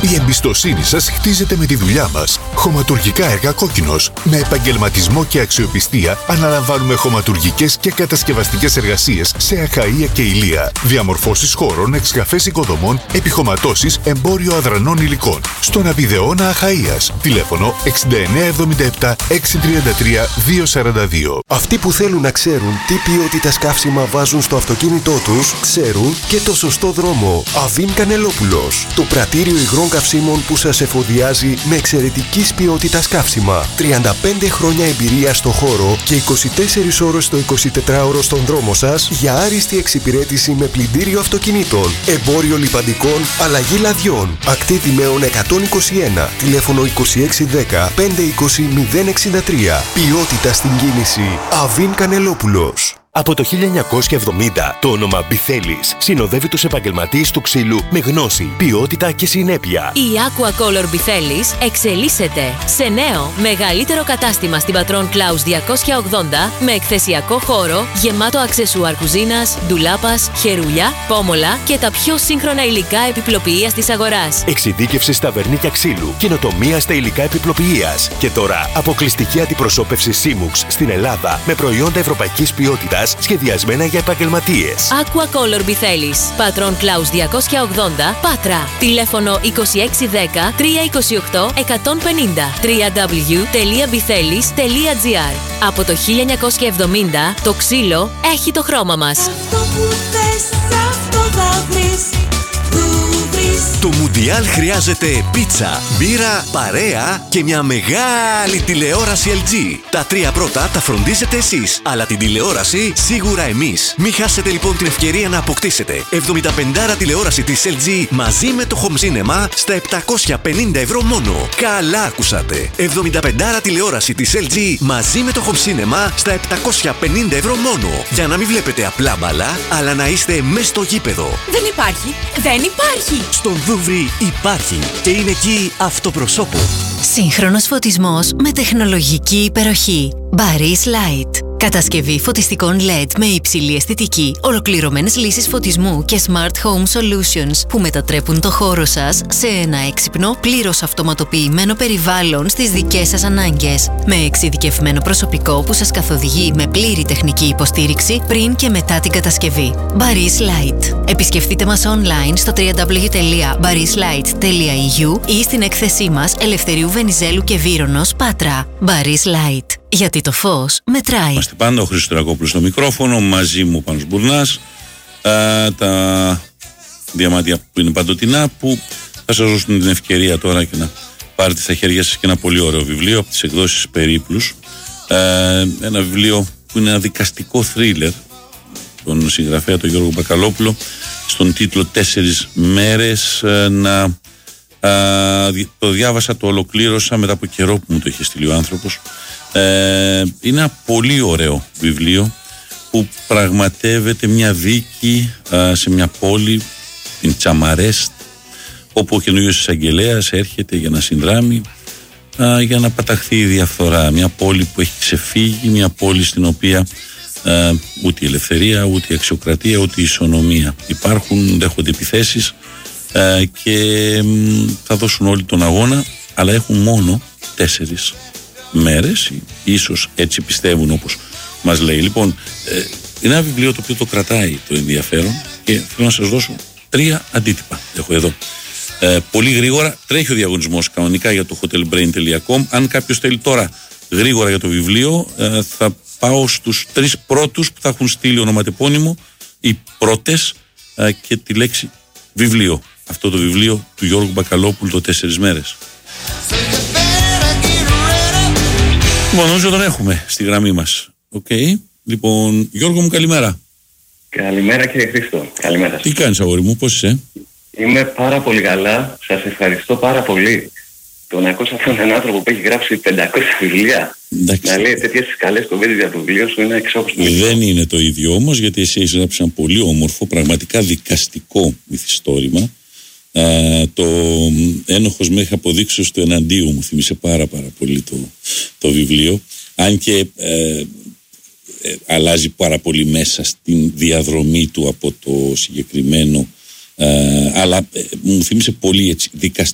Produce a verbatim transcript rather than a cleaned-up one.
Η εμπιστοσύνη σας χτίζεται με τη δουλειά μας. Χωματουργικά έργα Κόκκινος. Με επαγγελματισμό και αξιοπιστία αναλαμβάνουμε χωματουργικές και κατασκευαστικές εργασίες σε Αχαΐα και Ηλεία. Διαμορφώσεις χώρων, εξκαφές οικοδομών, επιχωματώσεις, εμπόριο αδρανών υλικών. Στον Απιδεώνα Αχαΐας. Τηλέφωνο εξήντα εννέα εβδομήντα επτά εξακόσια τριάντα τρία διακόσια σαράντα δύο. Αυτοί που θέλουν να ξέρουν τι ποιότητα καύσιμα βάζουν στο αυτοκίνητό τους, ξέρουν και το σωστό δρόμο. Αβίν Κανελόπουλος. Το πρατήριο υγρών καυσίμων που σας εφοδιάζει με εξαιρετικής ποιότητας καύσιμα. τριάντα πέντε χρόνια εμπειρία στο χώρο και είκοσι τέσσερις ώρες το εικοσιτετράωρο στον δρόμο σας για άριστη εξυπηρέτηση με πλυντήριο αυτοκινήτων, εμπόριο λιπαντικών, αλλαγή λαδιών. Ακτή Δημαίων εκατόν είκοσι ένα, τηλέφωνο είκοσι έξι δέκα πεντακόσια είκοσι μηδέν εξήντα τρία. Ποιότητα στην κίνηση. Αβίν Κανελόπουλος. Από το χίλια εννιακόσια εβδομήντα το όνομα Μπιθέλης συνοδεύει τους επαγγελματίες του ξύλου με γνώση, ποιότητα και συνέπεια. Η Aquacolor Μπιθέλης εξελίσσεται σε νέο, μεγαλύτερο κατάστημα στην Πατρών Κλάους διακόσια ογδόντα με εκθεσιακό χώρο γεμάτο αξεσουάρ κουζίνας, ντουλάπας, χερούλια, πόμολα και τα πιο σύγχρονα υλικά επιπλοποιείας της αγοράς. Εξειδίκευση στα βερνίκια ξύλου, καινοτομία στα υλικά επιπλοποιείας και τώρα αποκλειστική αντιπροσώπευση Σίμουξ στην Ελλάδα με προϊόντα ευρωπαϊκής ποιότητας σχεδιασμένα για επαγγελματίες. Aquacolor Μπιθέλης, Πατρών Κλάους διακόσια ογδόντα, Πάτρα. Τηλέφωνο είκοσι έξι δέκα τριακόσια είκοσι οκτώ εκατόν πενήντα. double-u double-u double-u τελεία μπιθέλης τελεία τζι άρ. Από το χίλια εννιακόσια εβδομήντα το ξύλο έχει το χρώμα μας. Αυτό που θες, αυτό θα βρεις. Το Μουντιάλ χρειάζεται πίτσα, μπύρα, παρέα και μια μεγάλη τηλεόραση ελ τζι. Τα τρία πρώτα τα φροντίζετε εσείς, αλλά την τηλεόραση σίγουρα εμείς. Μην χάσετε λοιπόν την ευκαιρία να αποκτήσετε εβδομήντα πέντε άρα τηλεόραση της ελ τζι μαζί με το Home Cinema στα επτακόσια πενήντα ευρώ μόνο. Καλά ακούσατε! εβδομήντα πέντε άρα τηλεόραση της ελ τζι μαζί με το Home Cinema στα επτακόσια πενήντα ευρώ μόνο. Για να μην βλέπετε απλά μπαλά, αλλά να είστε μες στο γήπεδο. Δεν υπάρχει! Δεν υπάρχει! Στον Δούβρι υπάρχει και είναι εκεί αυτοπροσώπου. Σύγχρονος φωτισμός με τεχνολογική υπεροχή. Baris Light. Κατασκευή φωτιστικών ελ ι ντι με υψηλή αισθητική, ολοκληρωμένες λύσεις φωτισμού και Smart Home Solutions που μετατρέπουν το χώρο σας σε ένα έξυπνο, πλήρως αυτοματοποιημένο περιβάλλον στις δικές σας ανάγκες. Με εξειδικευμένο προσωπικό που σας καθοδηγεί με πλήρη τεχνική υποστήριξη πριν και μετά την κατασκευή. Baris Light. Επισκεφτείτε μας online στο double-u double-u double-u τελεία baris light τελεία ι γιου ή στην έκθεσή μας Ελευθερίου Βενιζέλου και Βύρονος, Πάτρα. Baris Light. Γιατί το φως μετράει. Είμαστε πάντα ο Χρήστος Τερακόπουλος στο μικρόφωνο, μαζί μου ο Πάνος Μπουρνάς, α, τα διαμάντια που είναι παντοτινά, που θα σας δώσουν την ευκαιρία τώρα και να πάρετε στα χέρια σας και ένα πολύ ωραίο βιβλίο από τις εκδόσεις Περίπλους. Α, ένα βιβλίο που είναι ένα δικαστικό θρίλερ, τον συγγραφέα τον Γιώργο Μπακαλόπουλο, στον τίτλο «Τέσσερις μέρες». Α, να α, το διάβασα, το ολοκλήρωσα μετά από καιρό που μου το είχε στείλει ο άνθρωπος. Ε, είναι ένα πολύ ωραίο βιβλίο που πραγματεύεται μια δίκη α, σε μια πόλη, την Τσαμαρέστ, όπου ο καινούριος εισαγγελέας έρχεται για να συνδράμει, α, για να παταχθεί η διαφθορά. Μια πόλη που έχει ξεφύγει, μια πόλη στην οποία α, ούτε η ελευθερία, ούτε η αξιοκρατία, ούτε η ισονομία υπάρχουν, δέχονται επιθέσεις α, και μ, θα δώσουν όλοι τον αγώνα, αλλά έχουν μόνο τέσσερις μέρες, ίσως έτσι πιστεύουν, όπως μας λέει. Λοιπόν, ε, είναι ένα βιβλίο το οποίο το κρατάει το ενδιαφέρον και θέλω να σας δώσω τρία αντίτυπα. Έχω εδώ. Ε, πολύ γρήγορα τρέχει ο διαγωνισμός κανονικά για το hotelbrain τελεία com. Αν κάποιος θέλει τώρα γρήγορα για το βιβλίο, ε, θα πάω στους τρεις πρώτους που θα έχουν στείλει ονοματεπώνυμο, οι πρώτες, ε, και τη λέξη βιβλίο. Αυτό το βιβλίο του Γιώργου Μπακαλόπουλου, το «Τέσσερις μέρες». Λοιπόν, νομίζω τον έχουμε στη γραμμή μας. Okay. Λοιπόν, Γιώργο μου, καλημέρα. Καλημέρα κύριε Χρήστο. Καλημέρα. Τι κάνεις, αγόρι μου, πώς είσαι? Είμαι πάρα πολύ καλά. Σας ευχαριστώ πάρα πολύ. Το να ακούσω αυτόν τον άνθρωπο που έχει γράψει πεντακόσια βιβλία. Εντάξει. Να λέει τέτοιες καλές κομμένες για το βιβλίο σου είναι εξόχωστο. Δεν είναι το ίδιο όμως, γιατί εσύ έχεις γράψει ένα πολύ όμορφο, πραγματικά δικαστικό μυθιστόρημα. Uh, το ένοχος μέχρι αποδείξεως του εναντίου μου θύμισε πάρα πάρα πολύ το, το βιβλίο, αν και ε, ε, αλλάζει πάρα πολύ μέσα στην διαδρομή του από το συγκεκριμένο, ε, αλλά ε, μου θύμισε πολύ έτσι δικαστικό